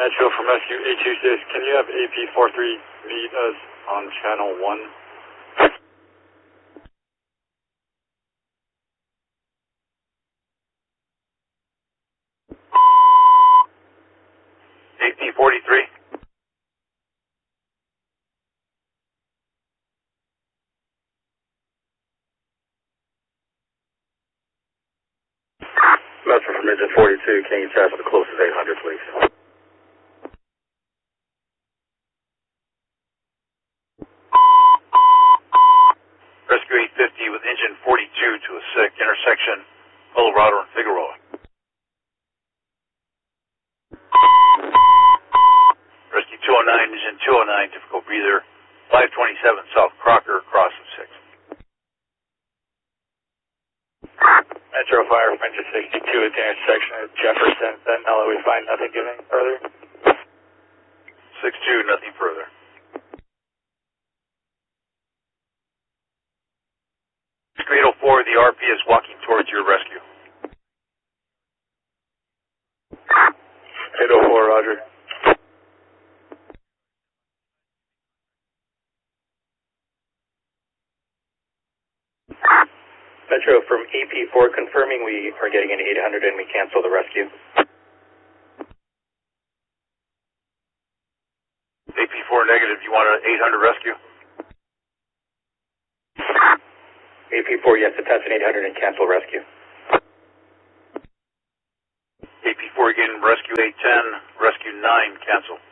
Metro from Rescue 826, can you have AP43 meet us on channel 1? AP43? Metro from Engine 42, can you test the closest 800, please? Rescue 850 with Engine 42 to a sick, intersection Colorado and Figueroa. Rescue 209, Engine 209, difficult breather, 527 South Crocker, crossing 6. Metro Fire from Engine 62 at the intersection of Jefferson, Sentinel, we find nothing giving further. 62, nothing further. Rescue 804, the RP is walking towards your rescue. 804, roger. Metro from AP4 confirming we are getting an 800 and we cancel the rescue. AP4 negative, you want an 800 rescue? AP4, yes, attach an 800 and cancel rescue. AP4 again, rescue 810, rescue 9, cancel.